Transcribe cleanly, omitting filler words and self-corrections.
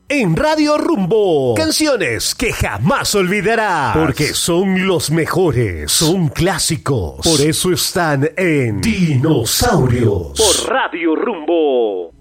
En Radio Rumbo, canciones que jamás olvidarás, porque son los mejores, son clásicos, por eso están en Dinosaurios, por Radio Rumbo.